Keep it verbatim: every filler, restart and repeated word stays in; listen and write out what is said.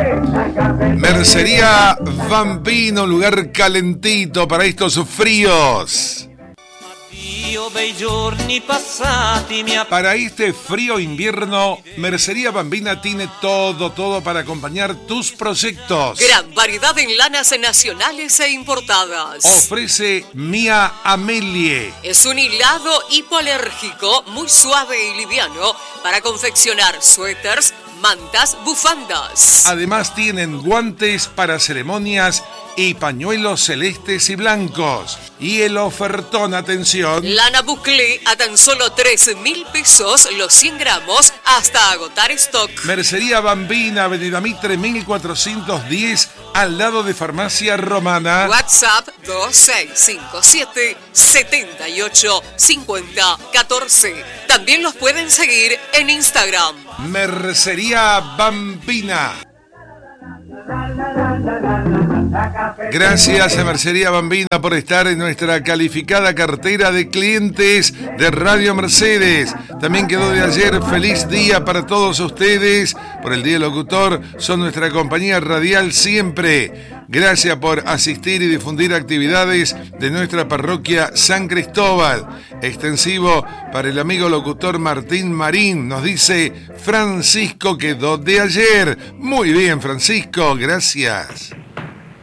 Mercería Bambino, lugar calentito para estos fríos. Para este frío invierno, Mercería Bambina tiene todo, todo para acompañar tus proyectos. Gran variedad en lanas nacionales e importadas. Ofrece Mia Amelie. Es un hilado hipoalérgico muy suave y liviano para confeccionar suéteres, mantas, bufandas. Además tienen guantes para ceremonias y pañuelos celestes y blancos. Y el ofertón, atención. Lana Buclé a tan solo trece mil pesos los cien gramos hasta agotar stock. Mercería Bambina, Avenida Mitre mil cuatrocientos diez, al lado de Farmacia Romana. WhatsApp dos seis cinco siete, siete ocho cinco cero uno cuatro. También los pueden seguir en Instagram. Mercería Bambina. Gracias a Mercería Bambina por estar en nuestra calificada cartera de clientes de Radio Mercedes. También quedó de ayer feliz día para todos ustedes. Por el Día del Locutor, son nuestra compañía radial siempre. Gracias por asistir y difundir actividades de nuestra parroquia San Cristóbal. Extensivo para el amigo locutor Martín Marín. Nos dice Francisco quedó de ayer. Muy bien, Francisco, gracias.